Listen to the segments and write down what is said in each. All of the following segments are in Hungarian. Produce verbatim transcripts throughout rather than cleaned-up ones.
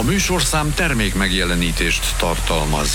A műsorszám termék megjelenítést tartalmaz.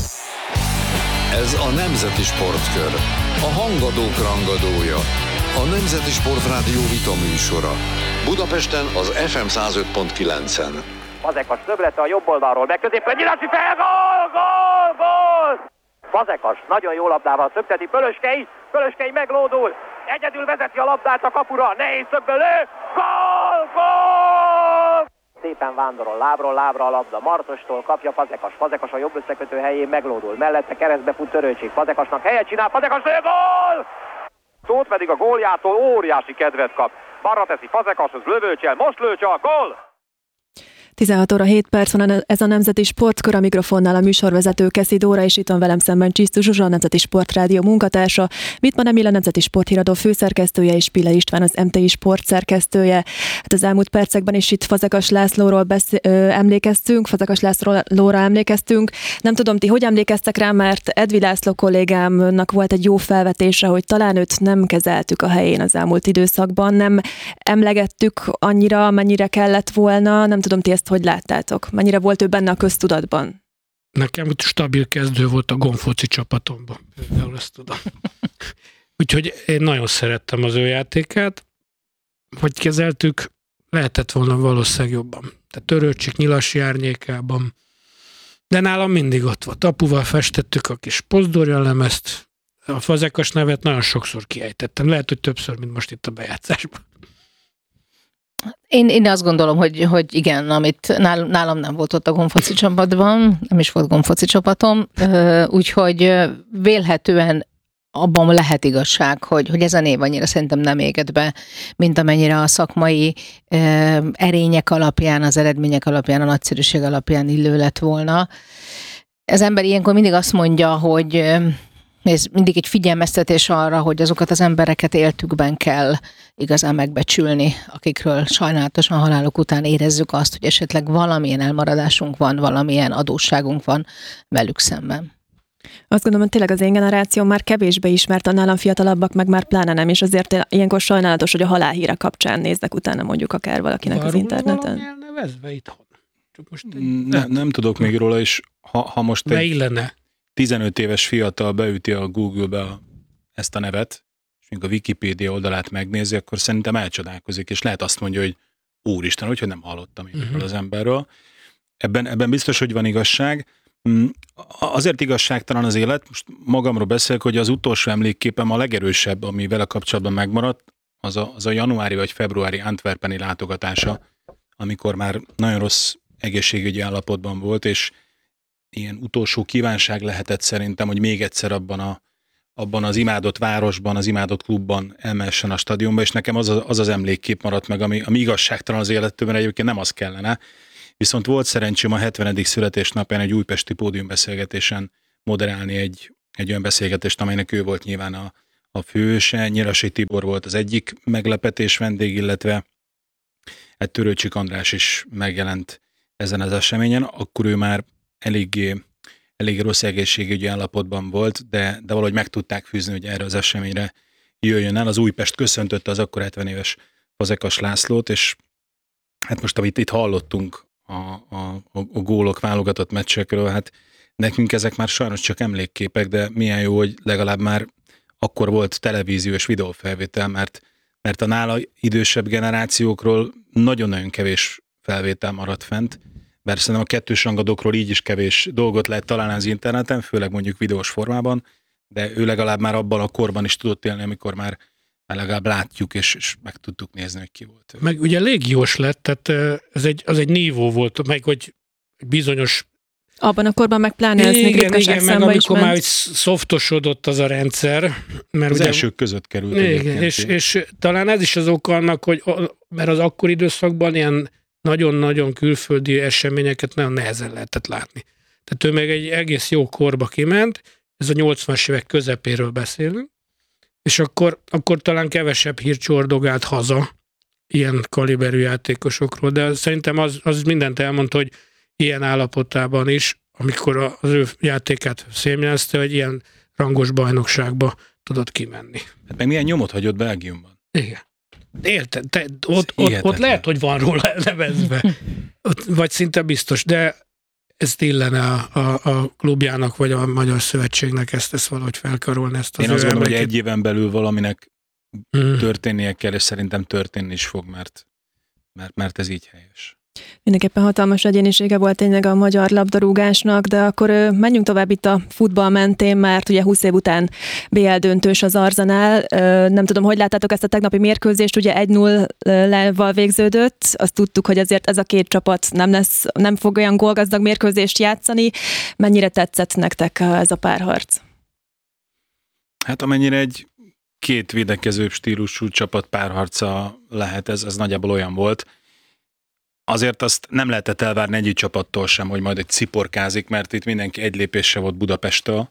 Ez a Nemzeti Sportkör, a hangadók rangadója, a Nemzeti Sportrádió vita műsora. Budapesten az ef em száz öt pont kilencen. Fazekas töblete a jobb oldalról, meg középen nyilási fel, gól, gól, gól! Fazekas nagyon jó labdával szökteti, Pölöskei, Pölöskei meglódul, egyedül vezeti a labdát a kapura, nehéz szögből lő, gól, gól! Szépen vándorol lábról lábra a labda, Martostól kapja Fazekas, Fazekas a jobb összekötő helyén meglódul, mellette keresztbe fut Törőcsik, Fazekasnak helyet csinál, Fazekas lő, gól! Tóth pedig a góljától óriási kedvet kap, balra teszi Fazekashoz, lövőcsel, most lő csak, gól! tizenhat óra hét perc van, ez a Nemzeti Sportkör, a mikrofonnál a műsorvezető Keszi Dóra, és itt van velem szemben Csisztus Zsuzsa, a Nemzeti Sportrádió munkatársa, Wittmann Emil, a Nemzeti Sporthíradó főszerkesztője, és Piller István, az em té i Sport szerkesztője. Hát az elmúlt percekben is itt Fazekas Lászlóról beszél, ö, emlékeztünk, Fazekas Lászlóra emlékeztünk. Nem tudom, ti hogy emlékeztek rá, mert Edvi László kollégámnak volt egy jó felvetése, hogy talán őt nem kezeltük a helyén az elmúlt időszakban, nem emlegettük annyira, mennyire kellett volna, nem tudom, ti ezt hogy láttátok? Mennyire volt ő benne a köztudatban? Nekem stabil kezdő volt a gonfoci csapatomban. Például ezt tudom. Úgyhogy én nagyon szerettem az ő játékát. Hogy kezeltük, lehetett volna valószínűleg jobban. Tehát Törőcsik Nyilasi árnyékában. De nálam mindig ott volt. Apuval festettük a kis Pozdorja lemezt. A Fazekas nevet nagyon sokszor kiejtettem. Lehet, hogy többször, mint most itt a bejátszásban. Én, én azt gondolom, hogy, hogy igen, amit nálam, nálam nem volt ott a gonfoci csapatban, nem is volt gonfoci csapatom, úgyhogy vélhetően abban lehet igazság, hogy, hogy ez a név annyira szerintem nem éget be, mint amennyire a szakmai erények alapján, az eredmények alapján, a nagyszerűség alapján illő lett volna. Az ember ilyenkor mindig azt mondja, hogy ez mindig egy figyelmeztetés arra, hogy azokat az embereket éltükben kell igazán megbecsülni, akikről sajnálatosan haláluk után érezzük azt, hogy esetleg valamilyen elmaradásunk van, valamilyen adósságunk van velük szemben. Azt gondolom, hogy tényleg az én generáció már kevésbé ismert, a nálam fiatalabbak meg már pláne nem, és azért ilyenkor sajnálatos, hogy a halálhíre kapcsán néznek utána mondjuk akár valakinek Arról az interneten. Valami elnevezve itthon. Csak most egy... nem, nem tudok még róla, és ha, ha most egy illene. tizenöt éves fiatal beüti a Google-be a, ezt a nevet, és még a Wikipédia oldalát megnézi, akkor szerintem elcsodálkozik, és lehet azt mondja, hogy úristen, hogy nem hallottam én uh-huh. az emberről. Ebben, ebben biztos, hogy van igazság. Azért igazságtalan az élet, most magamról beszélek, hogy az utolsó emlékképem a legerősebb, ami vele kapcsolatban megmaradt, az a, az a januári vagy februári antwerpeni látogatása, amikor már nagyon rossz egészségügyi állapotban volt, és ilyen utolsó kívánság lehetett szerintem, hogy még egyszer abban, a, abban az imádott városban, az imádott klubban elmehessen a stadionba, és nekem az, a, az az emlékkép maradt meg, ami, ami igazságtalan az életében, egyébként nem az kellene. Viszont volt szerencsém a hetvenedik születésnapján egy újpesti pódiumbeszélgetésen moderálni egy, egy olyan beszélgetést, amelynek ő volt nyilván a, a főse. Nyirasi Tibor volt az egyik meglepetés vendég, illetve egy Törőcsik András is megjelent ezen az eseményen. Akkor ő már eléggé, eléggé rossz egészségügyi állapotban volt, de, de valahogy meg tudták fűzni, hogy erre az eseményre jöjjön el. Az Újpest köszöntötte az akkor hetven éves Fazekas Lászlót, és hát most, amit itt hallottunk a, a, a, a gólok válogatott meccsekről, hát nekünk ezek már sajnos csak emlékképek, de milyen jó, hogy legalább már akkor volt televíziós videófelvétel, mert, mert a nála idősebb generációkról nagyon-nagyon kevés felvétel maradt fent, bár szerintem a kettős rangadókról így is kevés dolgot lehet találni az interneten, főleg mondjuk videós formában, de ő legalább már abban a korban is tudott élni, amikor már, már legalább látjuk, és, és meg tudtuk nézni, hogy ki volt. Meg ugye légiós lett, tehát ez egy, az egy nívó volt, meg hogy bizonyos... Abban a korban meg pláne ez még ritkaság meg amikor már szoftosodott az a rendszer. Mert az ugye, elsők között került. Igen, és, és talán ez is az oka annak, hogy mert az akkori időszakban ilyen nagyon-nagyon külföldi eseményeket nagyon nehezen lehetett látni. Tehát ő meg egy egész jó korba kiment, ez a nyolcvanas évek közepéről beszélünk, és akkor, akkor talán kevesebb hír csordogált haza ilyen kaliberű játékosokról, de szerintem az, az mindent elmondta, hogy ilyen állapotában is, amikor az ő játékát szémjelezte, hogy ilyen rangos bajnokságba tudott kimenni. Hát meg milyen nyomot hagyott Belgiumban? Igen. Érted, te, ott, ott, ott lehet, hogy van róla nevezve. vagy szinte biztos, de ezt illene a, a, a klubjának, vagy a Magyar Szövetségnek ezt, ezt valahogy felkarolni. Ezt az Én azt gondolom, hogy emléket. egy éven belül valaminek Mm. történnie kell, és szerintem történni is fog, mert, mert, mert ez így helyes. Mindenképpen hatalmas egyénisége volt tényleg a magyar labdarúgásnak, de akkor ö, menjünk tovább itt a futball mentén, mert ugye húsz év után bé el döntős az Arsenal. Ö, Nem tudom, hogy láttátok ezt a tegnapi mérkőzést, ugye egy nullával végződött. Azt tudtuk, hogy azért ez a két csapat nem lesz, nem fog olyan gólgazdag mérkőzést játszani. Mennyire tetszett nektek ez a párharc? Hát amennyire egy két védekezőbb stílusú csapat párharca lehet, ez, ez nagyjából olyan volt. Azért azt nem lehetett elvárni egyik csapattól sem, hogy majd egy ciporkázik, mert itt mindenki egy lépésre volt Budapesttől,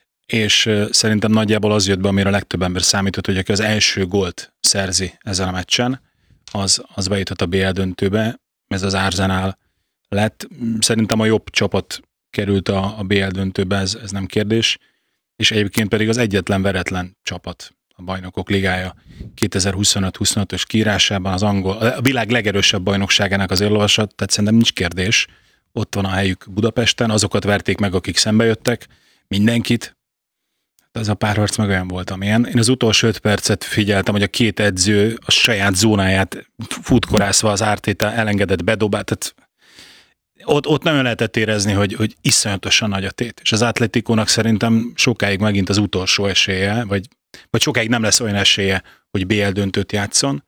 és szerintem nagyjából az jött be, amire a legtöbb ember számított, hogy aki az első gólt szerzi ezen a meccsen, az, az bejutott a bé el döntőbe, ez az Arsenal lett. Szerintem a jobb csapat került a, a bé el döntőbe, ez, ez nem kérdés, és egyébként pedig az egyetlen veretlen csapat a Bajnokok Ligája kétezer-huszonöt huszonötös kiírásában az angol, a világ legerősebb bajnokságának az élolvasat, tehát szerintem nincs kérdés. Ott van a helyük Budapesten, azokat verték meg, akik szembe jöttek, mindenkit. Ez a párharc meg olyan volt, amilyen. Én az utolsó öt percet figyeltem, hogy a két edző a saját zónáját futkorászva az Arteta elengedett bedobát, tehát ott, ott nagyon lehetett érezni, hogy, hogy iszonyatosan nagy a tét. És az Atletikónak szerintem sokáig megint az utolsó esélye, vagy vagy sokáig nem lesz olyan esélye, hogy bé el döntőt játszon.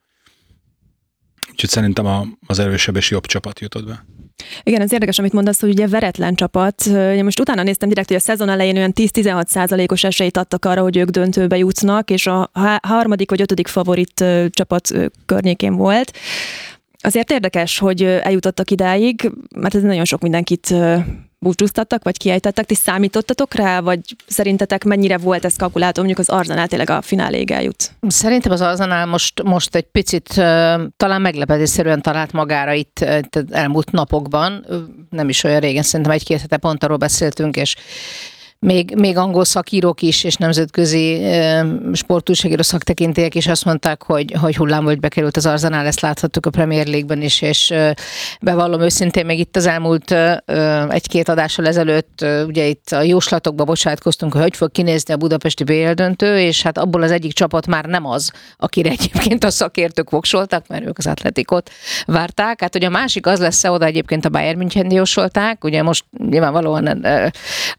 Úgyhogy szerintem a, az erősebb és jobb csapat jutott be. Igen, ez érdekes, amit mondasz, hogy ugye veretlen csapat. Én most utána néztem direkt, hogy a szezon elején olyan tíz-tizenhat százalékos esélyt adtak arra, hogy ők döntőbe jutnak, és a harmadik vagy ötödik favorit csapat környékén volt. Azért érdekes, hogy eljutottak idáig, mert ez nagyon sok mindenkit búcsúztattak, vagy kiejtettek. Ti számítottatok rá, vagy szerintetek mennyire volt ez kalkulálható, mondjuk az Arsenal tényleg a fináléig eljut? Szerintem az Arsenal most, most egy picit talán meglepetésszerűen talált magára itt, itt elmúlt napokban. Nem is olyan régen, szerintem egy-két hete pont arról beszéltünk, és Még, még angol szakírók is, és nemzetközi e, sportújságíró szaktekintélyek is azt mondták, hogy, hogy hullámvölgybe bekerült az Arsenal, ezt láthattuk a Premier League-ben is, és e, bevallom őszintén, még itt az elmúlt e, egy-két adással ezelőtt, e, ugye itt a jóslatokba bocsátkoztunk, hogy hogy fog kinézni a budapesti bé el döntő, és hát abból az egyik csapat már nem az, akire egyébként a szakértők voksoltak, mert ők az Atletikot várták. Hát ugye a másik az lesz, oda egyébként a Bayern München jósolták, ugye most nyilvánvalóan e,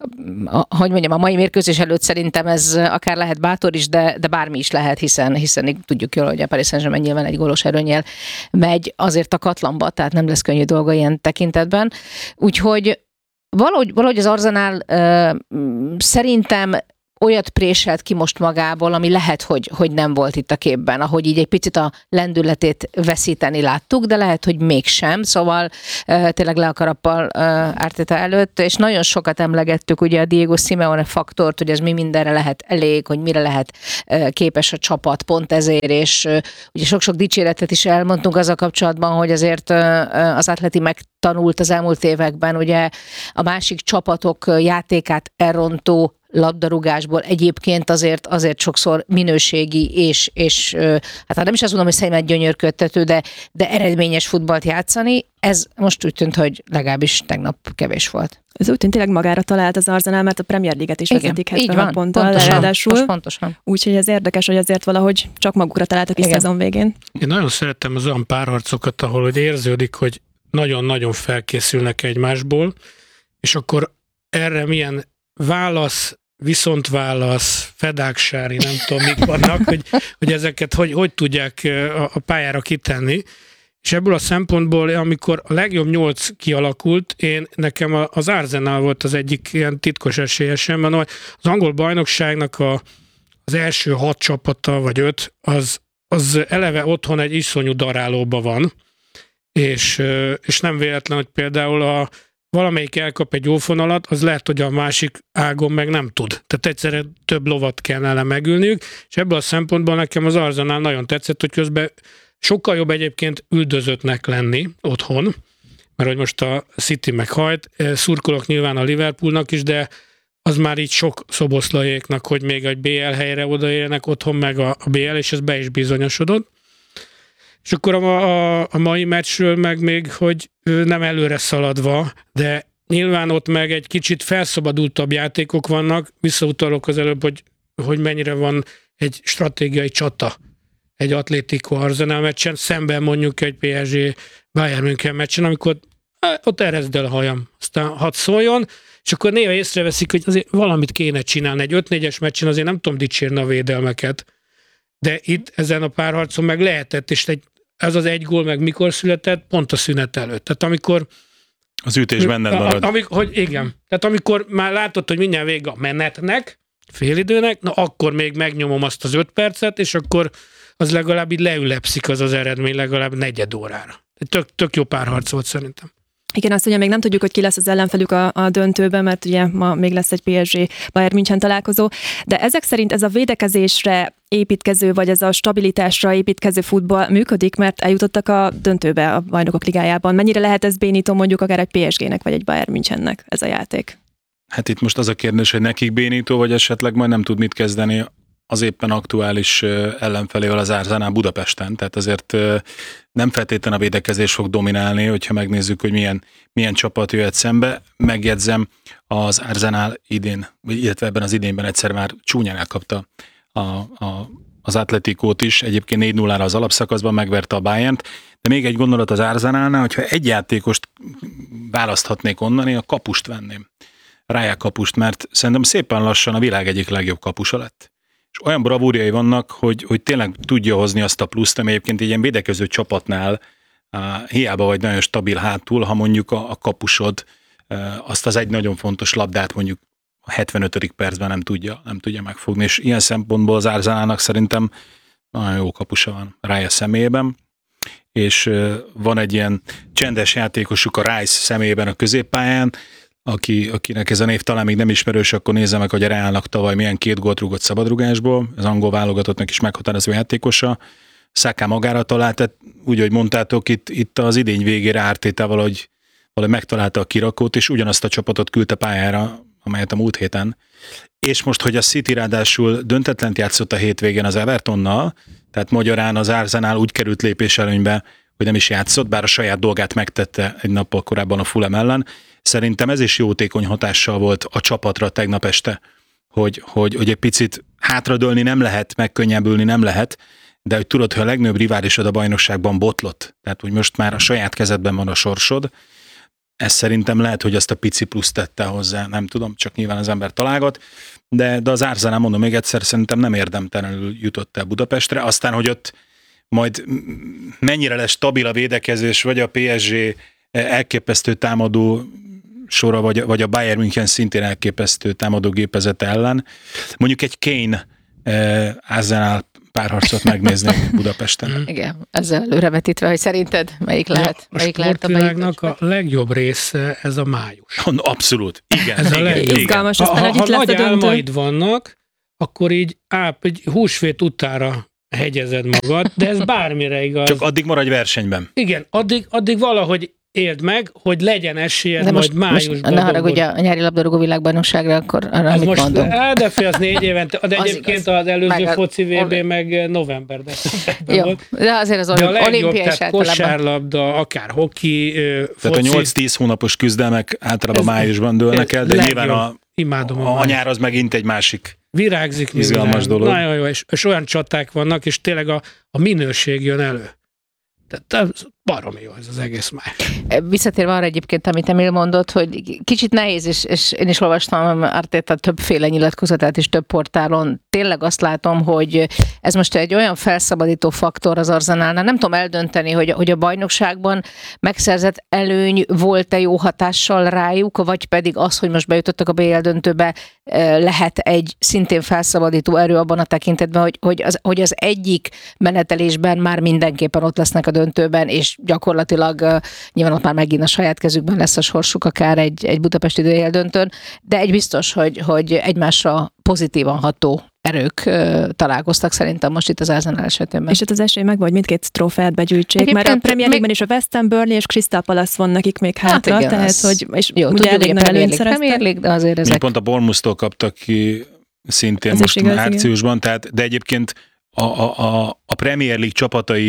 a hogy mondjam, a mai mérkőzés előtt szerintem ez akár lehet bátor is, de, de bármi is lehet, hiszen, hiszen tudjuk jól, hogy a Paris Saint-Germain nyilván egy gólos erőnnyel megy azért a katlamba, tehát nem lesz könnyű dolga ilyen tekintetben. Úgyhogy valahogy, valahogy az Arsenal uh, szerintem olyat préselt ki most magából, ami lehet, hogy, hogy nem volt itt a képben, ahogy így egy picit a lendületét veszíteni láttuk, de lehet, hogy mégsem, szóval uh, tényleg le a karappal uh, Arteta előtt, és nagyon sokat emlegettük ugye a Diego Simeone faktort, hogy ez mi mindenre lehet elég, hogy mire lehet uh, képes a csapat, pont ezért, és uh, ugye sok-sok dicséretet is elmondtunk azzal kapcsolatban, hogy azért uh, az Atleti megtanult az elmúlt években ugye a másik csapatok játékát elrontó labdarúgásból egyébként azért, azért sokszor minőségi és, és hát nem is azt mondom, hogy szerintem gyönyörködtető, de, de eredményes futballt játszani. Ez most úgy tűnt, hogy legalábbis tegnap kevés volt. Ez úgy tűnt, tényleg magára talált az Arsenal, mert a Premier League-et is igen, vezetik hetvenhat ponttal, ráadásul. Most pontosan. Úgyhogy ez érdekes, hogy azért valahogy csak magukra találtak is szezon végén. Én nagyon szerettem az olyan párharcokat, ahol hogy érződik, hogy nagyon-nagyon felkészülnek egymásból, és akkor erre milyen válasz, viszontválasz, fedáksári, nem tudom, mik vannak, hogy, hogy ezeket hogy, hogy tudják a, a pályára kitenni. És ebből a szempontból, amikor a legjobb nyolc kialakult, én nekem az Arsenal volt az egyik ilyen titkos esélyesem, mert az angol bajnokságnak a, az első hat csapata, vagy öt, az, az eleve otthon egy iszonyú darálóba van, és, és nem véletlen, hogy például a valamelyik elkap egy ófonalat, az lehet, hogy a másik ágon meg nem tud. Tehát egyszerre több lovat kellene megülniük, és ebből a szempontból nekem az Arsenal nagyon tetszett, hogy közben sokkal jobb egyébként üldözöttnek lenni otthon, mert hogy most a City meghajt, szurkolok nyilván a Liverpoolnak is, de az már így sok szoboszlaiéknak, hogy még egy bé el helyre odaérjenek otthon meg a bé el, és ez be is bizonyosodott. És akkor a, a, a mai meccsről meg még, hogy nem előre szaladva, de nyilván ott meg egy kicsit felszabadultabb játékok vannak, visszautalok az előbb, hogy, hogy mennyire van egy stratégiai csata egy Atlético Arsenal meccsen, szemben mondjuk egy pé es gé Bayern München meccsen, amikor ott erezd el a hajam, aztán hadd szóljon, és akkor néha észreveszik, hogy azért valamit kéne csinálni. Egy öt négyes meccsen azért nem tudom dicsérni a védelmeket, de itt ezen a párharcon meg lehetett, és egy, ez az egy gól meg mikor született, pont a szünet előtt. Tehát amikor az ütés benned marad. Amik, hogy igen. Tehát amikor már látod, hogy mindjárt vége a menetnek, félidőnek, na akkor még megnyomom azt az öt percet, és akkor az legalább így leülepszik az az eredmény legalább negyed órára. Tök, tök jó párharc volt szerintem. Igen, azt ugye még nem tudjuk, hogy ki lesz az ellenfelük a, a döntőben, mert ugye ma még lesz egy pé es gé Bayern München találkozó, de ezek szerint ez a védekezésre építkező, vagy ez a stabilitásra építkező futball működik, mert eljutottak a döntőbe a Bajnokok Ligájában. Mennyire lehet ez bénító mondjuk akár egy pé es gének, vagy egy Bayern Münchennek ez a játék? Hát itt most az a kérdés, hogy nekik bénító, vagy esetleg majd nem tud mit kezdeni az éppen aktuális ellenfelével, az Arsenal Budapesten. Tehát azért nem feltétlenül a védekezés fog dominálni, hogyha megnézzük, hogy milyen, milyen csapat jöhet szembe. Megjegyzem, az Arsenal idén, illetve ebben az idénben egyszer már csúnyán elkapta a, a, az Atleticót is. Egyébként négy nullára az alapszakaszban megverte a Bayernt. De még egy gondolat az Arsenalnál, hogyha egy játékost választhatnék onnan, én a kapust venném. Raya kapust, mert szerintem szépen lassan a világ egyik legjobb kapusa lett. És olyan bravúrjai vannak, hogy, hogy tényleg tudja hozni azt a pluszt, ami egyébként egy ilyen védekező csapatnál uh, hiába vagy nagyon stabil hátul, ha mondjuk a, a kapusod uh, azt az egy nagyon fontos labdát mondjuk a hetvenötödik percben nem tudja, nem tudja megfogni. És ilyen szempontból az Arsenalnak szerintem nagyon jó kapusa van Raya személyében. És uh, van egy ilyen csendes játékosuk a Rice személyében a középpályán, Aki, akinek ez a név talán még nem ismerős, akkor nézze meg, hogy a Realnak tavaly milyen két gólt rúgott szabadrugásból, az angol válogatottnak is meghatározó játékosa. Saka magára talált, tehát úgy, hogy mondtátok, itt, itt az idény végére Arteta valahogy, valahogy megtalálta a kirakót, és ugyanazt a csapatot küldte pályára, amelyet a múlt héten. És most, hogy a City ráadásul döntetlent játszott a hétvégén az Evertonnal, tehát magyarán az Arsenal úgy került lépéselőnybe, hogy nem is játszott, bár a saját dolgát megtette egy nappal korábban a Fulham ellen. Szerintem ez is jótékony hatással volt a csapatra tegnap este, hogy, hogy, hogy egy picit hátradőlni nem lehet, megkönnyebbülni nem lehet, de hogy tudod, hogy a legnagyobb riválisod a bajnokságban botlott, tehát hogy most már a saját kezedben van a sorsod, ez szerintem lehet, hogy azt a pici plusz tette hozzá, nem tudom, csak nyilván az ember találgat, de, de az Arsenal, mondom még egyszer, szerintem nem érdemtelenül jutott el Budapestre, aztán, hogy ott majd mennyire lesz stabil a védekezés, vagy a pé es gé elképesztő támadó sora, vagy, vagy a Bayern München szintén elképesztő támadó gépezete ellen. Mondjuk egy Kane eh, Arsenal párharcot megnéznék Budapesten. Igen, ezzel előrevetítve, hogy szerinted melyik lehet? Ja, melyik a lehet sportvilágnak a legjobb része ez a május. Abszolút, igen. Ez igen, a legjobb. igen. Izgalmas, Ha, aztán, ha, hogy itt ha lesz nagy a döntő. álmaid vannak, akkor így áp, egy húsvét utára hegyezed magad, de ez bármire igaz. Csak addig maradj versenyben. Igen, addig, addig valahogy éld meg, hogy legyen esélyed De majd most, most májusban. ne haragudj a nyári labdarúgó világbajnokságra, akkor arra Ez mit most, mondom? á, de fél, az négy évente, de Az egyébként igaz. az előző Meg a- foci vé bé meg november, de Jó, de azért az de a legjobb, olimpiai is tehát általában. kosárlabda, akár hoki, ö, Tehát a foci, nyolc-tíz hónapos küzdelmek általában Ez- májusban dőlnek el, de legjobb. nyilván a, imádom a, a május. nyár az megint egy másik. Virágzik Izgalmas minden. dolog. Nagyon jó, és, és olyan csaták vannak, és tényleg a, a minőség jön elő. Tehát ez baromi jó ez az egész máj. Visszatérve arra egyébként, amit Emil mondott, hogy kicsit nehéz, és, és én is olvastam Arteta többféle nyilatkozatát és több portálon. Tényleg azt látom, hogy ez most egy olyan felszabadító faktor az Arsenalnál. Nem tudom eldönteni, hogy, hogy a bajnokságban megszerzett előny volt-e jó hatással rájuk, vagy pedig az, hogy most bejutottak a bé el döntőbe, lehet egy szintén felszabadító erő abban a tekintetben, hogy, hogy, az, hogy az egyik menetelésben már mindenképpen ott lesznek a döntőben, és gyakorlatilag uh, nyilván ott már megint a saját kezükben lesz a sorsuk, akár egy, egy budapesti bé el döntőn, de egy biztos, hogy, hogy egymásra pozitívan ható erők uh, találkoztak szerintem most itt az Arsenal esetében. És itt az esély meg, hogy mindkét trófeát begyűjtsék, Egyébként mert a Premier még- League-ben is a West Ham, Burnley és Crystal Palace van nekik még Hát hátra, igen, tehát az- hogy és Jó, ugye tudjuk, elég hogy nagy a Premier előnyt League, Premier szereztek. League, de azért Mi ezek... pont a Bournemouth-tól kaptak ki szintén Ez most is igaz, igen. márciusban, tehát, de egyébként a, a, a, a Premier League csapatai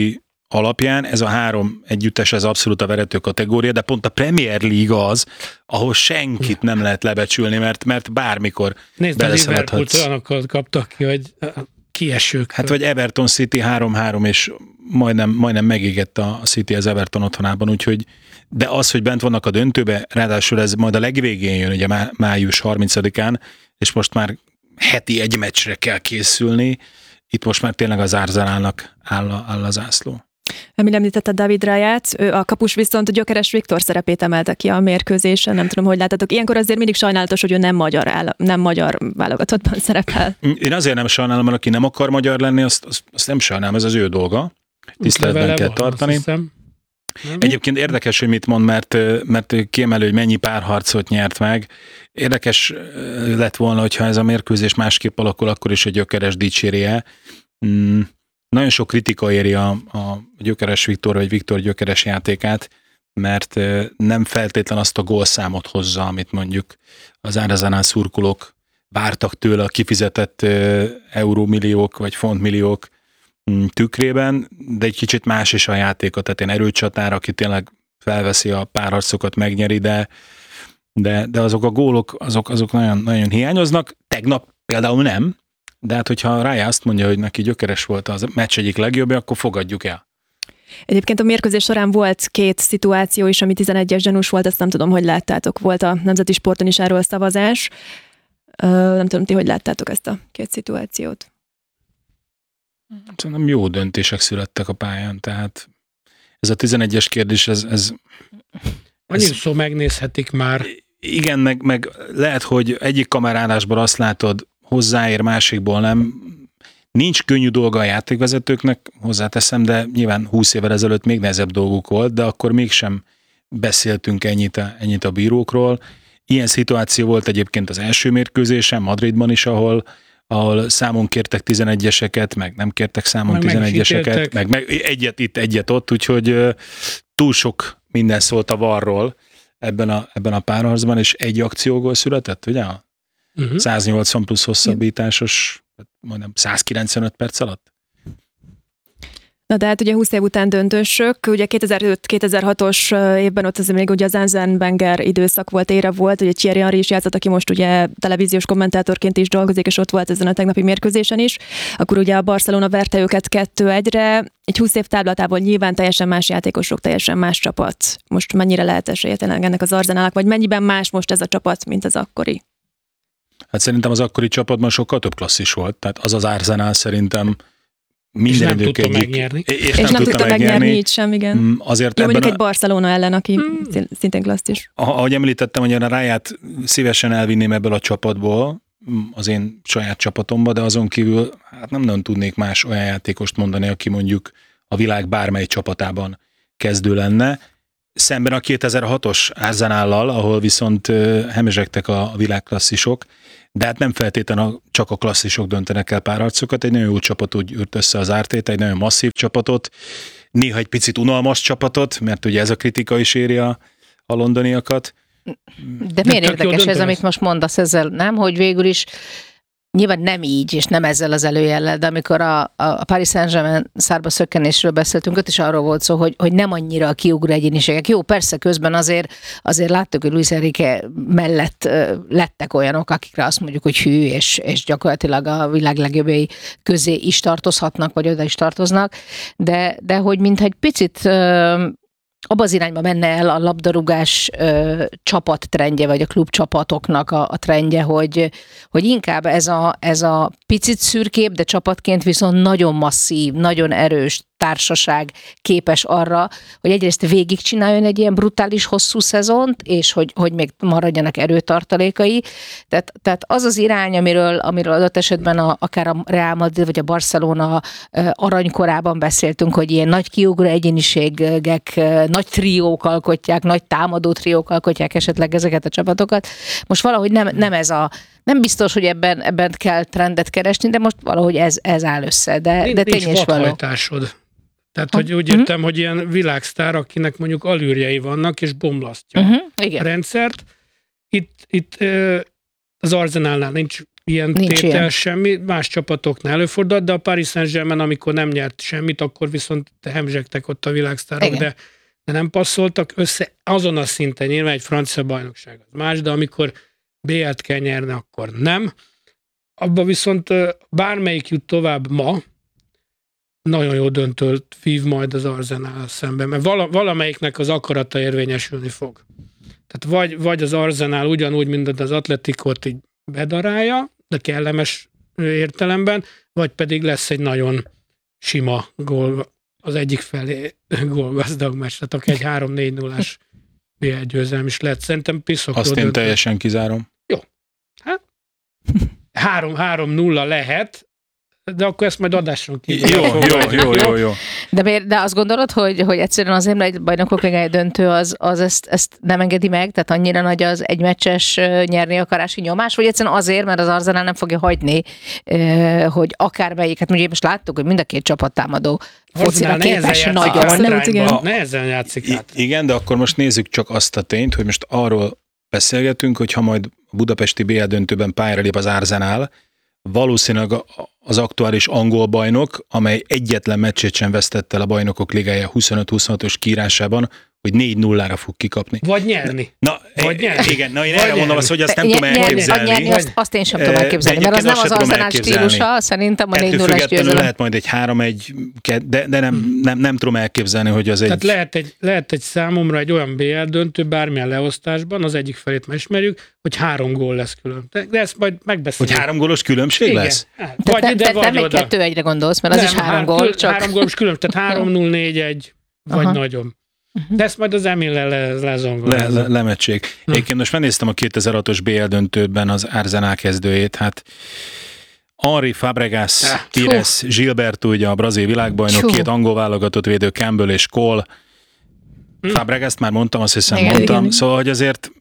alapján ez a három együttes, ez abszolút a verető kategória, de pont a Premier League az, ahol senkit nem lehet lebecsülni, mert, mert bármikor Nézd, a Liverpool beleszaladhatsz. olyanokat kaptak ki, hogy kiesők. Hát vagy Everton City három-három, és majdnem, majdnem megégett a City az Everton otthonában, úgyhogy, de az, hogy bent vannak a döntőbe, ráadásul ez majd a legvégén jön, ugye má, május harmincadikán, és most már heti egy meccsre kell készülni, itt most már tényleg az Arsenalnak áll, a, áll az zászló. Emil említette David Rayát, ő a kapus viszont Gyökeres Viktor szerepét emelte ki a mérkőzésen, nem tudom, hogy láttatok. Ilyenkor azért mindig sajnálatos, hogy ő nem magyar, áll, nem magyar válogatottban szerepel. Én azért nem sajnálom, mert aki nem akar magyar lenni, azt, azt, azt nem sajnálom, ez az ő dolga. Tiszteletben kell tartani. Egyébként érdekes, hogy mit mond, mert, mert kiemelő, hogy mennyi párharcot nyert meg. Érdekes lett volna, hogyha ez a mérkőzés másképp alakul, akkor is egy Gyökeres dicsérje. Mm, nagyon sok kritika éri a, a Gyökeres Viktor, vagy Viktor Gyökeres játékát, mert nem feltétlen azt a gólszámot hozza, amit mondjuk az Arsenal szurkolók vártak tőle a kifizetett eurómilliók, vagy fontmilliók tükrében, de egy kicsit más is a játéka, tehát ilyen erőcsatár, aki tényleg felveszi a párharcokat, megnyeri, de, de, de azok a gólok, azok, azok nagyon, nagyon hiányoznak. Tegnap például nem, de hát hogyha Raya azt mondja, hogy neki Gyökeres volt az meccs egyik legjobbja, akkor fogadjuk el. Egyébként a mérkőzés során volt két szituáció is, ami tizenegyes gyanús volt, ezt nem tudom, hogy láttátok. Volt a Nemzeti Sporton is erről szavazás. Nem tudom, ti hogy láttátok ezt a két szituációt? Szerintem jó döntések születtek a pályán, tehát ez a tizenegyes kérdés, ez... ez Annyit szó megnézhetik már. Igen, meg, meg lehet, hogy egyik kamerálásban azt látod, hozzáér, másikból nem. Nincs könnyű dolga a játékvezetőknek, hozzáteszem, de nyilván húsz évvel ezelőtt még nehezebb dolguk volt, de akkor mégsem beszéltünk ennyit a, ennyit a bírókról. Ilyen szituáció volt egyébként az első mérkőzésen, Madridban is, ahol ahol számon kértek tizenegyeseket, meg nem kértek számon meg tizenegyeseket, meg, meg egyet itt, egyet ott, úgyhogy uh, túl sok minden szólt a varról ebben a, ebben a párharcban, és egy akciógól született, ugye? A uh-huh. száznyolcvan plusz hosszabbításos, majdnem száz kilencvenöt perc alatt. Na de hát ugye húsz év után döntősök, ugye kétezer-öt kétezer-hatos évben ott azért még ugye az Arsène Wenger időszak volt, ére volt, ugye Thierry Henry is játszott, aki most ugye televíziós kommentátorként is dolgozik, és ott volt ezen a tegnapi mérkőzésen is. Akkor ugye a Barcelona verte őket kettő egyre, egy húsz év táblatából nyilván teljesen más játékosok, teljesen más csapat. Most mennyire lehet esélye tényleg ennek az Arsenalnak, vagy mennyiben más most ez a csapat, mint az akkori? Hát szerintem az akkori csapatban sokkal több klasszis volt, tehát az az Arsenal szerintem minden és nem tudta egyik, megnyerni. És, és nem, nem tudta megnyerni, megnyerni így sem, igen. Azért jó, mondjuk a... egy Barcelona ellen, aki hmm. szintén klasszis. Ahogy említettem, hogy a Rayát szívesen elvinném ebből a csapatból, az én saját csapatomba, de azon kívül hát nem nagyon tudnék más olyan játékost mondani, aki mondjuk a világ bármely csapatában kezdő lenne. Szemben a kétezer-hatos Arsenallal, ahol viszont hemezsegtek a világklasszisok, de hát nem feltétlenül csak a klasszisok döntenek el párharcokat, egy nagyon jó csapat úgy ült össze az Arteta, egy nagyon masszív csapatot, néha egy picit unalmas csapatot, mert ugye ez a kritika is éri a, a londoniakat. De miért érdekes ez, amit most mondasz ezzel, nem? Hogy végül is nyilván nem így, és nem ezzel az előjellel, de amikor a, a Paris Saint-Germain szárba szökkenésről beszéltünk, ott is arról volt szó, hogy, hogy nem annyira a kiugró egyéniségek. Jó, persze közben azért, azért láttuk, hogy Luis Enrique mellett lettek olyanok, akikre azt mondjuk, hogy hű, és, és gyakorlatilag a világ legjobbjai közé is tartozhatnak, vagy oda is tartoznak, de, de hogy mintha egy picit abba az irányba menne el a labdarúgás ö, csapattrendje, vagy a klubcsapatoknak a, a trendje, hogy, hogy inkább ez a, ez a picit szürkép, de csapatként viszont nagyon masszív, nagyon erős társaság képes arra, hogy egyrészt végigcsináljon egy ilyen brutális hosszú szezont, és hogy, hogy még maradjanak erőtartalékai. Tehát, tehát az az irány, amiről, amiről adott esetben a, akár a Real Madrid vagy a Barcelona aranykorában beszéltünk, hogy ilyen nagy kiugró egyéniségek, nagy triók alkotják, nagy támadó triók alkotják esetleg ezeket a csapatokat. Most valahogy nem, nem ez a nem biztos, hogy ebben, ebben kell trendet keresni, de most valahogy ez, ez áll össze. De, nincs, de tény és való. Tehát, hogy úgy értem, uh-huh. hogy ilyen világsztár, akinek mondjuk alűrjei vannak, és bomlasztja uh-huh. Igen. a rendszert. Itt, itt az Arsenalnál nincs ilyen Nincs tétel ilyen. semmi, más csapatoknál előfordult, de a Paris Saint-Germain, amikor nem nyert semmit, akkor viszont hemzsegtek ott a világsztárok, de, de nem passzoltak össze azon a szinten, nyilván egy francia bajnokság az más, de amikor bé el-t kell nyerni, akkor nem. Abba viszont bármelyik jut tovább ma, nagyon jó döntőt vív majd az Arsenal szemben, mert vala, valamelyiknek az akarata érvényesülni fog. Tehát vagy, vagy az Arsenal ugyanúgy, mint az Atleticot így bedarálja, de kellemes értelemben, vagy pedig lesz egy nagyon sima gól, az egyik felé gólgazdag meccs, tehát akár egy három-négy nullás bé el győzelem is lehet. Szerintem piszokról Azt én döntő. teljesen kizárom. Jó. Hát három nulla lehet, de akkor ezt majd adáson kívül. Jó, jó, jó, jó, jó. De, miért, de azt gondolod, hogy, hogy egyszerűen azért, mert egy bajnokok ligája döntő az, az ezt, ezt nem engedi meg? Tehát annyira nagy az egymeccses nyerni akarási nyomás? Vagy egyszerűen azért, mert az Arsenal nem fogja hagyni, hogy akármelyiket, hát ugye most láttuk, hogy mind a két csapattámadó focira képes nagyon. Nehezen játszik át. Igen, de akkor most nézzük csak azt a tényt, hogy most arról beszélgetünk, hogy ha majd a budapesti bé el döntőben pályára lép az Arsenal, valószínűleg az aktuális angol bajnok, amely egyetlen meccsét sem vesztett el a Bajnokok Ligája huszonöt huszonhatos kiírásában, hogy négy nullára fog kikapni. Vagy nyerni. Na, Vagy nyerni. Igen, na én Vagy erre mondom azt, hogy azt nem Ny- tudom nyerni, elképzelni. Nyerni, azt, azt én sem tudom elképzelni, De mert az nem azt az sem tudom Arsenal elképzelni. stílusa, szerintem a négy Ettől nullás függetlenül győzelem. lehet majd egy három egy, de, de nem, nem, nem tudom elképzelni, hogy az egy... Tehát lehet egy, lehet egy számomra egy olyan bé el döntő bármilyen leosztásban, az egyik felét már ismerjük, hogy három gól lesz külön. De, de ezt majd megbeszéljük. Hogy három gólos különbség Igen. lesz? Hát, Tehát vagy ide, te, vagy nem egy oda. kettő egyre gondolsz, mert az Nem, is három há- gól, kül- csak... Három gólos különbség, tehát három null négy egy, vagy Aha. nagyon. De ezt majd az Emil-le le, lezongolázza. Le, le, lemecsék. Egyébként most megnéztem a kétezer-hatos bé el döntőben az Arsenal kezdőjét, hát Henry, Fabregas, Ah, Pires, Gilberto, ugye a brazil világbajnok, Csú. két angol válogatott védő, Campbell és Cole. Fabregas már mondtam, azt hiszem Igen, mondtam. igen. Szóval, hogy azért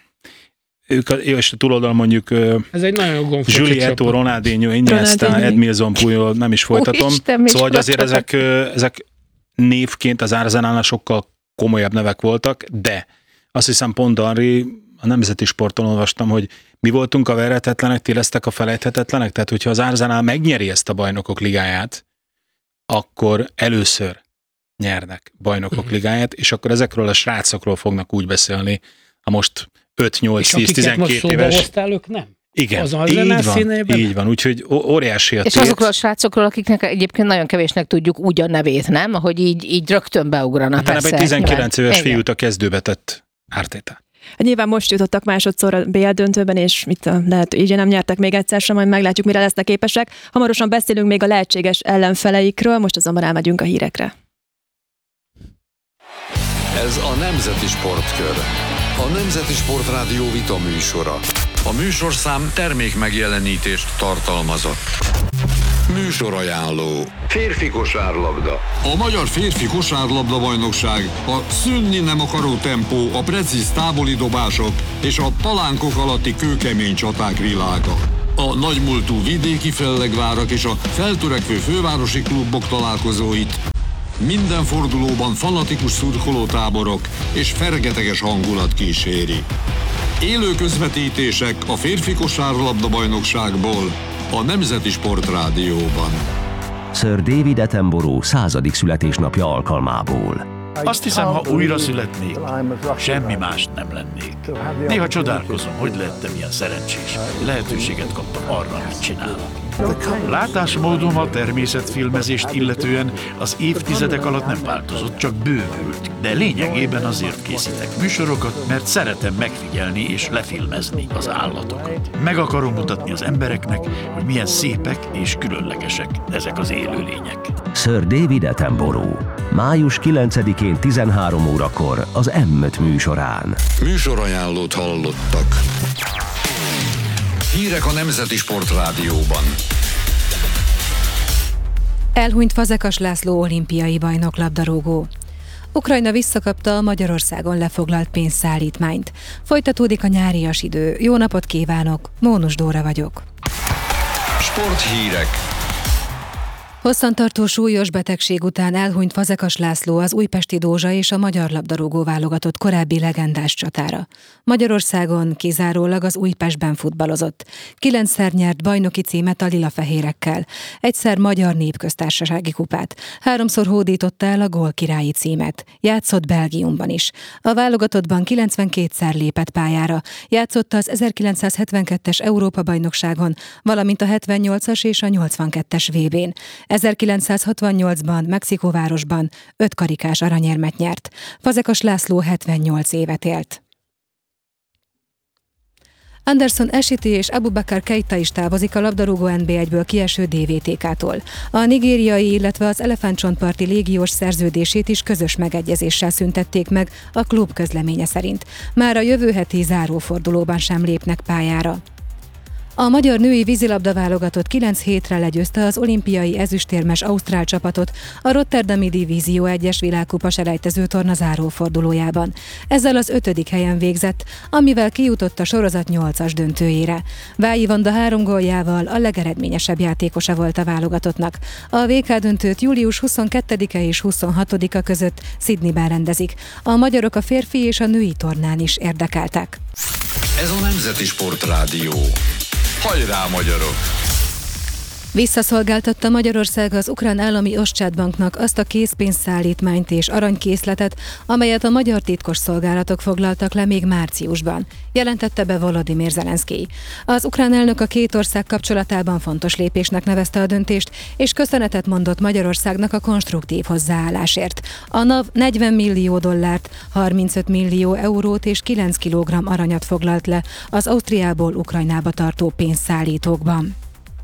ők, a- és a túloldal mondjuk Ez egy nagyon jó gonfoci Julietto, csapat. Ronaldinho, Iniesta, Ronaldinho. Edmilson, Puyol, nem is folytatom. Úristen, Szóval, hogy micsoda azért csapat. ezek, ö, ezek névként az Arsenalnál sokkal komolyabb nevek voltak, de azt hiszem pont Henry, a nemzeti sporton olvastam, hogy mi voltunk a verhetetlenek, ti lesztek a felejthetetlenek, tehát hogyha az Arsenal megnyeri ezt a Bajnokok Ligáját, akkor először nyernek Bajnokok Mhm. Ligáját, és akkor ezekről a srácokról fognak úgy beszélni, a most öt nyolc És tíz akiket most tizenkét szóba éves. hoztál, ők nem? Igen, az Arsenal így van, színeiben? így van, úgyhogy ó- óriási a És tét. azokról a srácokról, akiknek egyébként nagyon kevésnek tudjuk úgy a nevét, nem? Hogy így, így rögtön beugranak. Hanem persze, egy tizenkilenc nyilván. éves Igen. fiút a kezdőbe tett Arteta. Hát nyilván most jutottak másodszor a bé el döntőben, és mit a- lehet, így nem nyertek még egyszer sem, majd meglátjuk, mire lesznek képesek. Hamarosan beszélünk még a lehetséges ellenfeleikről, most azonban elmegyünk a hírekre. Ez a Nemzeti Sportkör. A Nemzeti Sportrádió vita műsora. A műsorszám termék megjelenítést tartalmazott. Műsorajánló. Férfi kosárlabda. A Magyar Férfi Kosárlabda Bajnokság a szűnni nem akaró tempó, a precíz távoli dobások és a palánkok alatti kőkemény csaták világa. A nagymúltú vidéki fellegvárak és a feltörekvő fővárosi klubok találkozóit minden fordulóban fanatikus szurkolótáborok és fergeteges hangulat kíséri. Élő közvetítések a Férfi Kosárlabda Bajnokságból a Nemzeti Sportrádióban. Sir David Attenborough századik születésnapja alkalmából. Azt hiszem, ha újra születnék, semmi mást nem lennék. Néha csodálkozom, hogy lehettem ilyen szerencsés. Lehetőséget kaptam arra, amit csinálok. Látásmódom a természetfilmezést illetően az évtizedek alatt nem változott, csak bővült. De lényegében azért készítek műsorokat, mert szeretem megfigyelni és lefilmezni az állatokat. Meg akarom mutatni az embereknek, hogy milyen szépek és különlegesek ezek az élőlények. Sir David Attenborough. május kilencedikén tizenhárom órakor az em öt műsorán. Műsorajánlót hallottak. Hírek a Nemzeti Sportrádióban. Elhunyt Fazekas László olimpiai bajnok labdarúgó. Ukrajna visszakapta a Magyarországon lefoglalt pénzszállítmányt. Folytatódik a nyárias idő. Jó napot kívánok, Mónus Dóra vagyok. Sporthírek. Hosszantartó súlyos betegség után elhunyt Fazekas László, az újpesti Dózsa és a magyar labdarúgó válogatott korábbi legendás csatára. Magyarországon kizárólag az Újpestben futballozott. Kilencszer nyert bajnoki címet a lilafehérekkel, egyszer magyar népköztársasági kupát, háromszor hódította el a gólkirályi címet. Játszott Belgiumban is. A válogatottban kilencvenkétszer lépett pályára, játszott az ezerkilencszázhetvenkettes Európa-bajnokságon, valamint a hetvennyolcas és a nyolcvankettes vé bén. ezerkilencszázhatvannyolcban Mexikóvárosban öt karikás aranyérmet nyert. Fazekas László hetvennyolc évet élt. Anderson Esiti és Abubakar Keita is távozik a labdarúgó en bé egyből kieső dé vé té ká-tól. A nigériai, illetve az elefántcsontparti légiós szerződését is közös megegyezéssel szüntették meg a klub közleménye szerint. Már a jövő heti zárófordulóban sem lépnek pályára. A magyar női vízilabda válogatott kilenc hétre legyőzte az olimpiai ezüstérmes ausztrál csapatot a Rotterdami Divízió egyes világkupa selejtező torna zárófordulójában. Ezzel az ötödik helyen végzett, amivel kijutott a sorozat nyolcas döntőjére. Vályi Vanda három góljával a legeredményesebb játékosa volt a válogatottnak. A vé ká döntőt július huszonkettedike és huszonhatodika között Sydneyben rendezik. A magyarok a férfi és a női tornán is érdekeltek. Ez a Nemzeti Sportrádió. Hajrá, magyarok! Visszaszolgáltatta Magyarország az ukrán állami Oszcsátbanknak azt a készpénzszállítmányt és aranykészletet, amelyet a magyar titkosszolgálatok foglaltak le még márciusban, jelentette be Volodymyr Zelenszkij. Az ukrán elnök a két ország kapcsolatában fontos lépésnek nevezte a döntést, és köszönetet mondott Magyarországnak a konstruktív hozzáállásért. A NAV negyven millió dollárt, harmincöt millió eurót és kilenc kilogramm aranyat foglalt le az Ausztriából Ukrajnába tartó pénzszállítókban.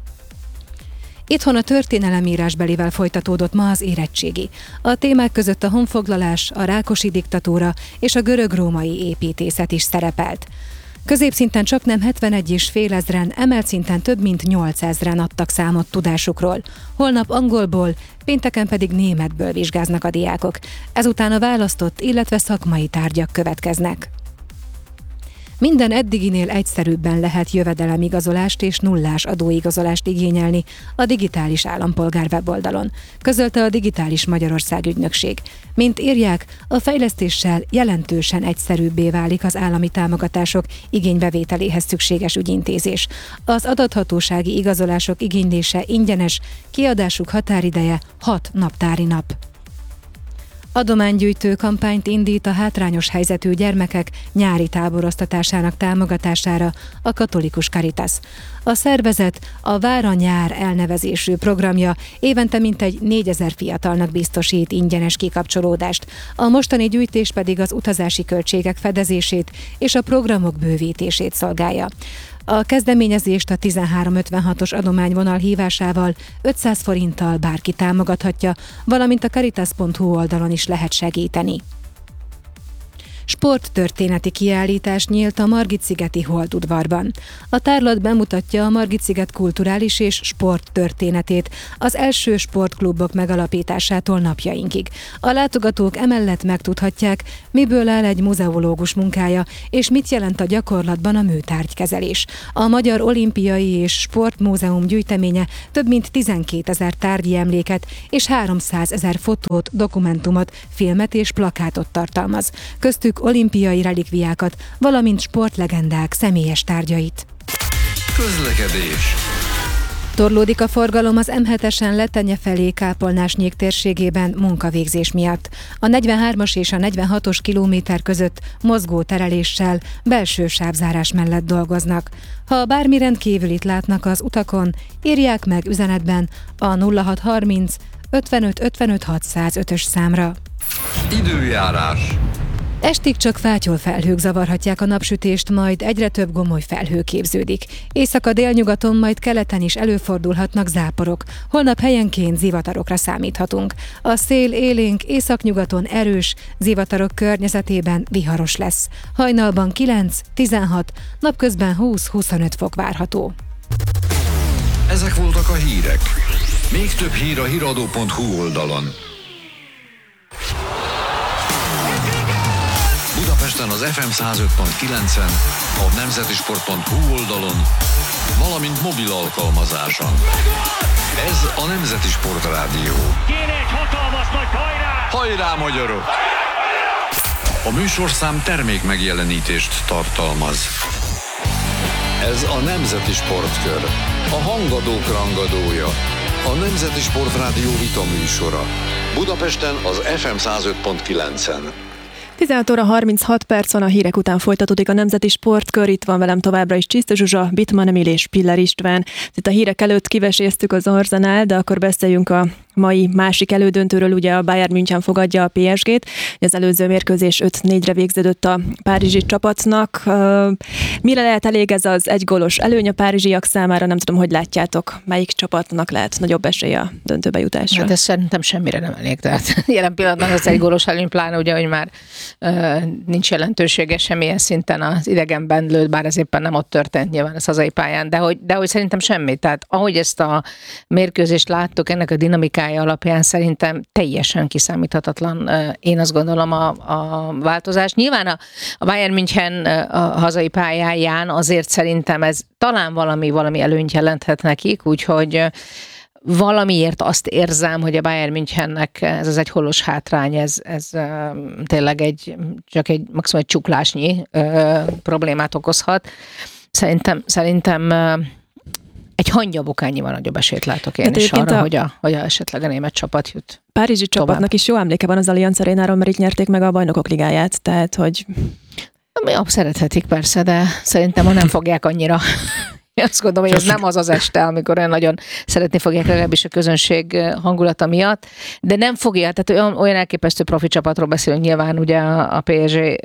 Itthon a történelemírásbelivel folytatódott ma az érettségi. A témák között a honfoglalás, a rákosi diktatúra és a görög-római építészet is szerepelt. Középszinten csaknem hetvenegy és fél ezren, emelt szinten több mint nyolcezren adtak számot tudásukról. Holnap angolból, pénteken pedig németből vizsgáznak a diákok. Ezután a választott, illetve szakmai tárgyak következnek. Minden eddiginél egyszerűbben lehet jövedelemigazolást és nullás adóigazolást igényelni a digitális állampolgár weboldalon, közölte a Digitális Magyarország ügynökség. Mint írják, a fejlesztéssel jelentősen egyszerűbbé válik az állami támogatások igénybevételéhez szükséges ügyintézés. Az adathatósági igazolások igénylése ingyenes, kiadásuk határideje hat naptári nap. Adománygyűjtő kampányt indít a hátrányos helyzetű gyermekek nyári táboroztatásának támogatására a Katolikus Caritas. A szervezet a Vára nyár elnevezésű programja évente mintegy négyezer fiatalnak biztosít ingyenes kikapcsolódást. A mostani gyűjtés pedig az utazási költségek fedezését és a programok bővítését szolgálja. A kezdeményezést a tizenhárom ötvenhatos adományvonal hívásával ötszáz forinttal bárki támogathatja, valamint a caritas pont hu oldalon is lehet segíteni. Sporttörténeti kiállítás nyílt a Margit-szigeti Holdudvarban. A tárlat bemutatja a Margit-sziget kulturális és sporttörténetét, az első sportklubok megalapításától napjainkig. A látogatók emellett megtudhatják, miből áll egy muzeológus munkája, és mit jelent a gyakorlatban a műtárgykezelés. A Magyar Olimpiai és Sportmúzeum gyűjteménye több mint tizenkétezer tárgyi emléket és háromszázezer fotót, dokumentumot, filmet és plakátot tartalmaz. Köztük olimpiai relikviákat, valamint sportlegendák személyes tárgyait. Közlekedés. Torlódik a forgalom az em hetesen Letenye felé Kápolnás-nyék térségében munkavégzés miatt. A negyvenhármas és a negyvenhatos kilométer között mozgó tereléssel, belső sávzárás mellett dolgoznak. Ha bármi rendkívülit látnak az utakon, írják meg üzenetben a nulla hat harminc ötvenöt ötvenöt hatszázötös számra. Időjárás. Estig csak fátyol felhők zavarhatják a napsütést, majd egyre több gomoly felhő képződik. Északa délnyugaton, majd keleten is előfordulhatnak záporok. Holnap helyenként zivatarokra számíthatunk. A szél élénk északnyugaton erős, zivatarok környezetében viharos lesz. Hajnalban kilenc tizenhat, napközben húsz-huszonöt fok várható. Ezek voltak a hírek. Még több hír a híradó pont hu oldalon. Budapesten az ef em száz öt pont kilencen, a nemzetisport pont hu oldalon, valamint mobil alkalmazáson. Ez a Nemzeti Sport Rádió. Kéne egy hatalmas nagy hajrá! Hajrá, magyarok! A műsorszám termék megjelenítést tartalmaz. Ez a Nemzeti Sportkör, a hangadók rangadója, a Nemzeti Sport Rádió vita műsora. Budapesten az ef em száz öt pont kilencen. tizenhat óra harminchat percon a hírek után folytatódik a Nemzeti Sportkör. Itt van velem továbbra is Csisztus Zsuzsa, Bittmann Emil és Piller István. Itt a hírek előtt kiveséztük az Arsenal, de akkor beszéljünk a mai másik elődöntőről. Ugye a Bayern München fogadja a pé es gét. Az előző mérkőzés öt négyre végződött a párizsi csapatnak. Mire lehet elég ez az egy gólos előny a párizsiak számára? Nem tudom, hogy látjátok, melyik csapatnak lehet nagyobb esélye a döntőbe jutásra? Hát ez szerintem semmire nem elég. Tehát jelen pillanatban az egy gólos előny, pláne ugye, hogy már uh, nincs jelentősége semmilyen szinten az idegenben lőtt, bár ez éppen nem ott történt nyilván az hazai pályán, de hogy, de hogy szerintem semmi. Tehát ahogy ezt a mérkőzést láttuk, ennek a dinamikája alapján szerintem teljesen kiszámíthatatlan, én azt gondolom a, a változás. Nyilván a, a Bayern München a hazai pályáján azért szerintem ez talán valami, valami előnyt jelenthet nekik, úgyhogy valamiért azt érzem, hogy a Bayern Münchennek ez az egyholos hátrány, ez, ez tényleg egy, csak egy maximum egy csuklásnyi problémát okozhat. Szerintem, szerintem egy hangyabokányival nagyobb esélyt látok én is arra, a... hogy, a, hogy a esetleg a német csapat jut. Párizsi tovább. Csapatnak is jó emléke van az Allianz Arénáról, mert itt nyerték meg a Bajnokok Ligáját, tehát hogy... Ja, szerethetik persze, de szerintem ma nem fogják annyira. Azt gondolom, hogy ez nem az az este, amikor olyan nagyon szeretni fogják legalábbis a közönség hangulata miatt, de nem fogja, tehát olyan, olyan elképesztő profi csapatról beszélünk nyilván ugye a pé es gé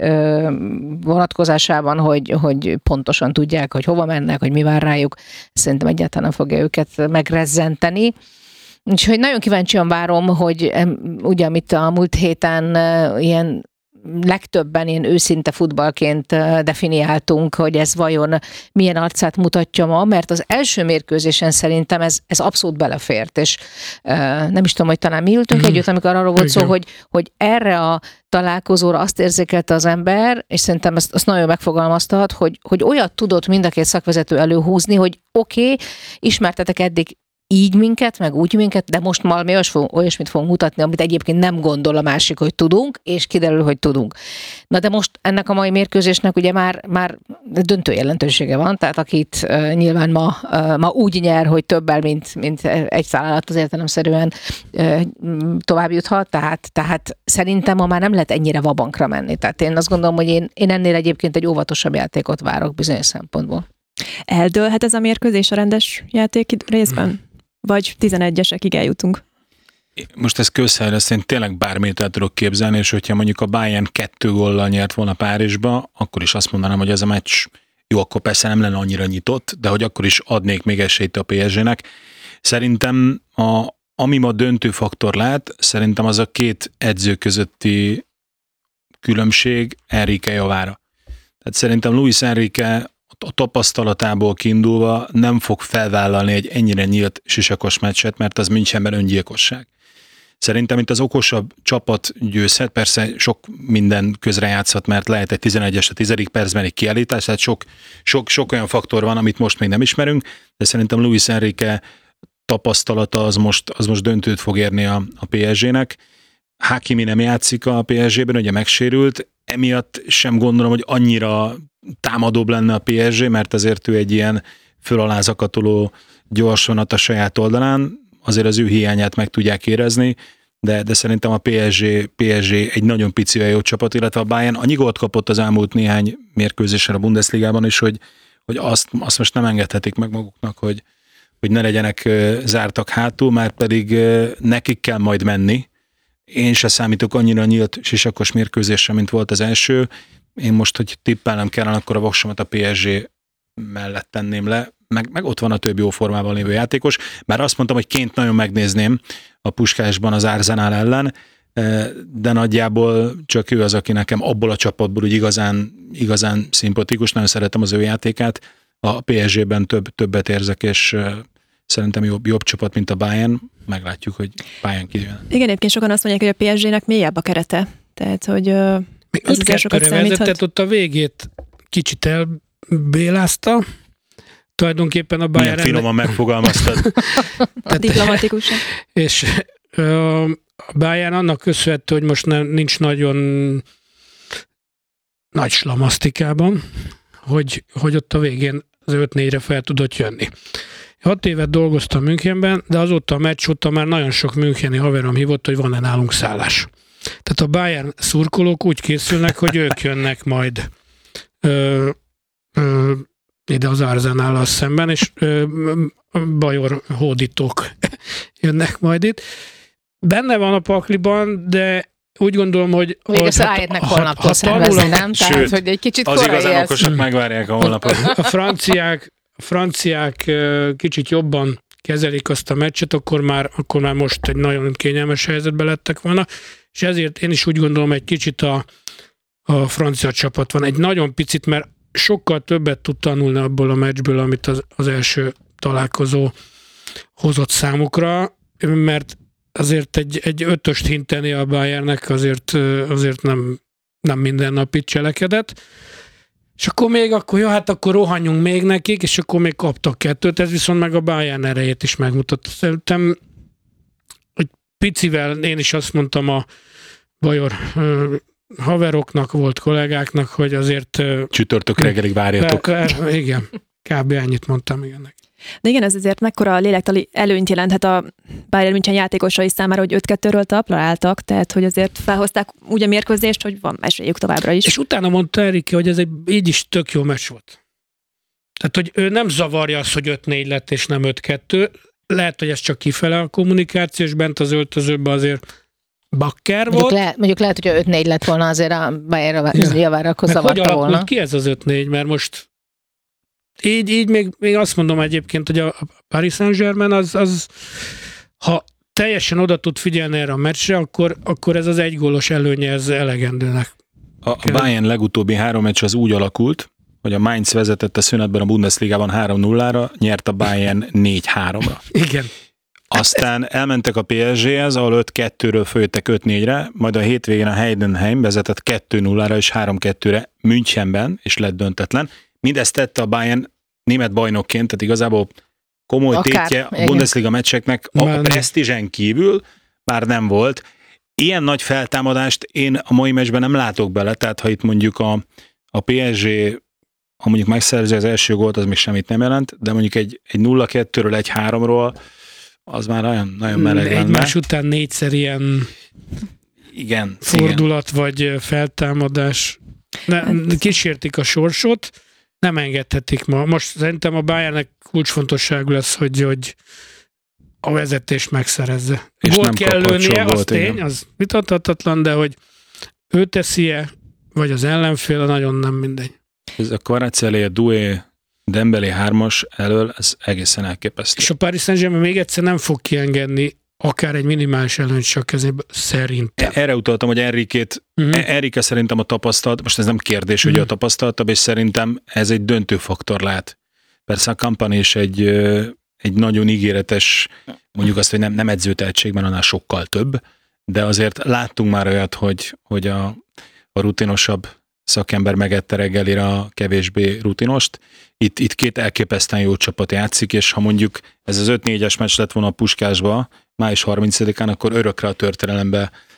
vonatkozásában, hogy, hogy pontosan tudják, hogy hova mennek, hogy mi vár rájuk. Szerintem egyáltalán nem fogja őket megrezzenteni. Úgyhogy nagyon kíváncsian várom, hogy ugye, amit a múlt héten ilyen legtöbben ilyen őszinte futballként definiáltunk, hogy ez vajon milyen arcát mutatja ma, mert az első mérkőzésen szerintem ez, ez abszolút belefért, és uh, nem is tudom, hogy talán mi ültünk mm. együtt, amikor arról volt szó, hogy, hogy erre a találkozóra azt érzékelte az ember, és szerintem ezt, azt nagyon megfogalmaztat, hogy, hogy olyat tudott mind a két szakvezető előhúzni, hogy oké, okay, ismertetek eddig így minket, meg úgy minket, de most már mi olyasmit fogunk mutatni, amit egyébként nem gondol a másik, hogy tudunk, és kiderül, hogy tudunk. Na de most ennek a mai mérkőzésnek ugye már, már döntő jelentősége van, tehát akit uh, nyilván ma, uh, ma úgy nyer, hogy többel, mint, mint egy találat az értelemszerűen uh, tovább juthat, tehát, tehát szerintem ma már nem lehet ennyire vabankra menni. Tehát én azt gondolom, hogy én, én ennél egyébként egy óvatosabb játékot várok bizonyos szempontból. Eldőlhet ez a mérkőzés a rendes játék részben? Hmm. Vagy tizenegyesekig eljutunk? Most ez közhely, ezt én tényleg bármit el tudok képzelni, és hogyha mondjuk a Bayern kettő góllal nyert volna Párizsba, akkor is azt mondanám, hogy ez a meccs jó, akkor persze nem lenne annyira nyitott, de hogy akkor is adnék még esélyt a pé es gének. Szerintem a, ami ma döntő faktor lehet, szerintem az a két edző közötti különbség Enrique javára. Tehát szerintem Luis Enrique a tapasztalatából kiindulva nem fog felvállalni egy ennyire nyílt sisakos meccset, mert az Münchenben öngyilkosság. Szerintem itt az okosabb csapat győzhet, persze sok minden közrejátszhat, mert lehet egy tizenegyes a tizedik percben egy kiállítás, tehát sok, sok, sok olyan faktor van, amit most még nem ismerünk, de szerintem Luis Enrique tapasztalata az most, az most döntőt fog érni a, a pé es gének. Hakimi nem játszik a pé es gében, ugye megsérült, emiatt sem gondolom, hogy annyira támadóbb lenne a pé es gé, mert azért ő egy ilyen föl-alá zakatoló gyorsvonat a saját oldalán, azért az ő hiányát meg tudják érezni, de, de szerintem a pé es gé, pé es gé egy nagyon pici jó csapat, illetve a Bayern annyi gólt kapott az elmúlt néhány mérkőzésen a Bundesligában is, hogy, hogy azt, azt most nem engedhetik meg maguknak, hogy, hogy ne legyenek zártak hátul, már pedig nekik kell majd menni. Én se számítok annyira nyílt sisakos mérkőzésre, mint volt az első. Én most, hogy tippelnem kellene, akkor a voksomat a pé es gé mellett tenném le, meg, meg ott van a több jó formában lévő játékos, mert azt mondtam, hogy ként nagyon megnézném a Puskásban az Arsenal ellen, de nagyjából csak ő az, aki nekem abból a csapatból úgy igazán, igazán szimpatikus, nagyon szeretem az ő játékát, a pé es gében több, többet érzek, és szerintem jobb, jobb csapat, mint a Bayern, meglátjuk, hogy Bayern kijön. Igen, egyébként sokan azt mondják, hogy a pé es gének mélyebb a kerete, tehát, hogy öt kettőre vezetett, ott a végét kicsit elbélázta. Tulajdonképpen a Bayern... Milyen finoman megfogalmaztad. Diplomatikusan. És ö, a Bayern annak köszönhető, hogy most nem, nincs nagyon nagy slamasztikában, hogy, hogy ott a végén az öt négyre fel tudott jönni. Hat évet dolgoztam Münchenben, de azóta a meccs óta már nagyon sok müncheni haverom hívott, hogy van-e nálunk szállás. Tehát a Bayern szurkolók úgy készülnek, hogy ők jönnek majd ö, ö, ide az Arsenállal szemben, és ö, bajor hódítók jönnek majd itt. Benne van a pakliban, de úgy gondolom, hogy... Még ezt ráérnek holnaptól szervezni, nem? Tehát, sőt, hogy egy kicsit az igazán okosak megvárják a holnapot. A franciák, a franciák kicsit jobban kezelik azt a meccset, akkor már, akkor már most egy nagyon kényelmes helyzetben lettek volna, és ezért én is úgy gondolom, egy kicsit a, a francia csapat van. Egy nagyon picit, mert sokkal többet tud tanulni abból a meccsből, amit az, az első találkozó hozott számukra, mert azért egy, egy ötöst hinteni a Bayernnek azért, azért nem, nem mindennapi cselekedet. És akkor még, akkor jó, hát akkor rohanjunk még nekik, és akkor még kaptak kettőt, ez viszont meg a Bayern erejét is megmutatta. Szerintem egy picivel én is azt mondtam a bajor haveroknak, volt kollégáknak, hogy azért... Csütörtök reggelig várjatok. Le, le, igen, kb. Ennyit mondtam, igen. De igen, ez azért mekkora lélektani előnyt jelenthet a Bayern München játékosai számára, hogy öt kettőről talpra álltak, tehát hogy azért felhozták úgy a mérkőzést, hogy van esélyük továbbra is. És utána mondta Erike, hogy ez egy így is tök jó meccs volt. Tehát, hogy ő nem zavarja azt, hogy öt négy lett, és nem öt kettő. Lehet, hogy ez csak kifele a kommunikáció, és bent az öltözőben azért bakker volt. Mondjuk, le, mondjuk lehet, hogyha öt négy lett volna, azért a Bayern javára, akkor zavarta volna. Hogy ki ez az öt négy, mert most így, így még, még azt mondom egyébként, hogy a Paris Saint-Germain az, az ha teljesen oda tud figyelni erre a meccsre, akkor, akkor ez az egygólos előnye, ez elegendőnek. A, a Bayern legutóbbi három meccs az úgy alakult, hogy a Mainz vezetett a szünetben a Bundesligában három nullára, nyert a Bayern négy háromra. Igen. Aztán elmentek a pé es géhez, ahol öt kettőről följöttek öt négyre, majd a hétvégén a Heidenheim vezetett kettő nullára és három kettőre Münchenben, és lett döntetlen. Mindezt tette a Bayern német bajnokként, tehát igazából komoly Akár, tétje a igen. Bundesliga meccseknek a presztízsen kívül már nem volt. Ilyen nagy feltámadást én a mai meccsben nem látok bele, tehát ha itt mondjuk a, a pé es gé, ha mondjuk megszerzi az első gólt, az még semmit nem jelent, de mondjuk egy, egy nulla kettőről, egy háromról, az már olyan, nagyon meleg lenne. Egymás után négyszer ilyen igen, fordulat igen. vagy feltámadás. Ne, kísértik a sorsot, nem engedhetik ma. Most szerintem a Bayernnek kulcsfontosságú lesz, hogy, hogy a vezetést megszerezze. És Gól nem kell kapott lőnie, sok az gólt, tény, igen. az vitathatatlan, de hogy ő teszi-e, vagy az ellenfél, nagyon nem mindegy. Ez a Kvaratskhelia, Doué, Dembélé hármas elől, ez egészen elképesztő. És a Paris Saint-Germain még egyszer nem fog kiengedni akár egy minimális előnyt csak kezéből, szerintem. Erre utaltam, hogy Enrikét, uh-huh. Enrique szerintem a tapasztalt, most ez nem kérdés, uh-huh. hogy a tapasztaltabb, és szerintem ez egy döntő faktor lehet. Persze a Kompany is egy, egy nagyon ígéretes, mondjuk azt, hogy nem, nem edzőtehetségben, annál sokkal több, de azért láttunk már olyat, hogy, hogy a, a rutinosabb szakember megette reggelire a kevésbé rutinost. Itt, itt két elképesztően jó csapat játszik, és ha mondjuk ez az öt négyes meccs lett volna a Puskásba május harmincadikán, akkor örökre a történelembe